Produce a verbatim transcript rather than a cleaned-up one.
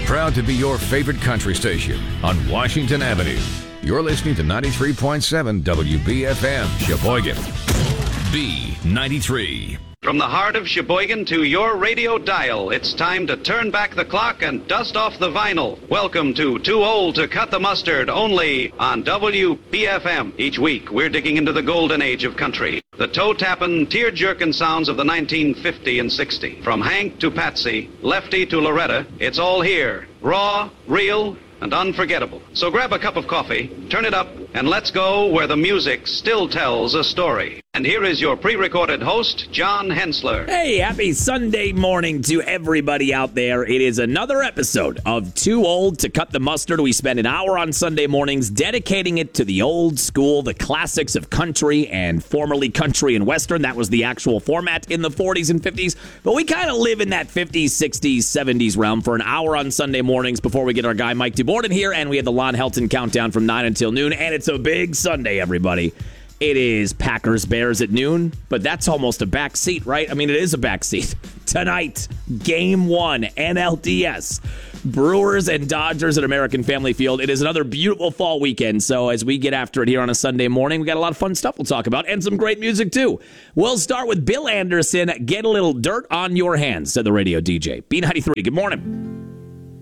Proud to be your favorite country station on Washington Avenue. You're listening to ninety-three point seven W B F M, Sheboygan. B ninety-three. From the heart of Sheboygan to your radio dial, it's time to turn back the clock and dust off the vinyl. Welcome to Too Old to Cut the Mustard, only on W B F M. Each week, we're digging into the golden age of country. The toe-tapping, tear-jerking sounds of the nineteen fifty and sixty. From Hank to Patsy, Lefty to Loretta, it's all here. Raw, real, and unforgettable. So grab a cup of coffee, turn it up, and let's go where the music still tells a story. And here is your pre-recorded host, John Hensler. Hey, happy Sunday morning to everybody out there. It is another episode of Too Old to Cut the Mustard. We spend an hour on Sunday mornings dedicating it to the old school, the classics of country and formerly country and western. That was the actual format in the forties and fifties. But we kind of live in that fifties, sixties, seventies realm for an hour on Sunday mornings before we get our guy Mike DuBorden here. And we have the Lon Helton countdown from nine until noon. And it's a big Sunday, everybody. It is Packers-Bears at noon, but that's almost a back seat, right? I mean, it is a back seat. Tonight, game one, N L D S. Brewers and Dodgers at American Family Field. It is another beautiful fall weekend, so as we get after it here on a Sunday morning, we got a lot of fun stuff we'll talk about, and some great music, too. We'll start with Bill Anderson, Get a Little Dirt on Your Hands, said the radio D J. B ninety-three, good morning.